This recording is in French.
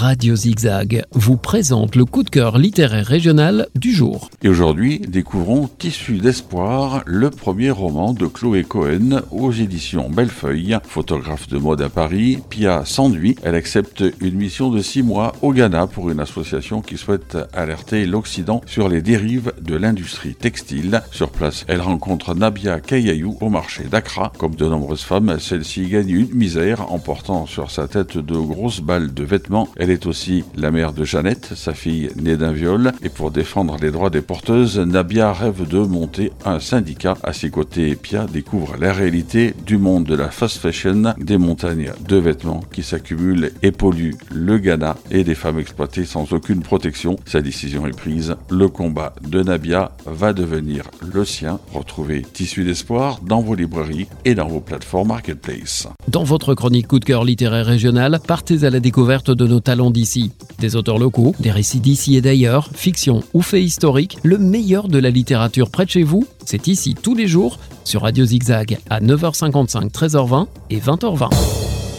Radio Zigzag vous présente le coup de cœur littéraire régional du jour. Et aujourd'hui, découvrons Tissu d'espoir, le premier roman de Chloé Cohen aux éditions Bellefeuille. Photographe de mode à Paris, Pia s'ennuie. Elle accepte une mission de 6 mois au Ghana pour une association qui souhaite alerter l'Occident sur les dérives de l'industrie textile. Sur place, elle rencontre Nabia Kayayou au marché d'Accra. Comme de nombreuses femmes, celle-ci gagne une misère en portant sur sa tête de grosses balles de vêtements. Elle est aussi la mère de Jeannette, sa fille née d'un viol. Et pour défendre les droits des porteuses, Nabia rêve de monter un syndicat. À ses côtés, Pia découvre la réalité du monde de la fast fashion, des montagnes de vêtements qui s'accumulent et polluent le Ghana et des femmes exploitées sans aucune protection. Sa décision est prise. Le combat de Nabia va devenir le sien. Retrouvez Tissu d'espoir dans vos librairies et dans vos plateformes Marketplace. Dans votre chronique coup de cœur littéraire régional, partez à la découverte de nos talents d'ici. Des auteurs locaux, des récits d'ici et d'ailleurs, fiction ou faits historiques, le meilleur de la littérature près de chez vous, c'est ici tous les jours sur Radio Zigzag à 9h55, 13h20 et 20h20.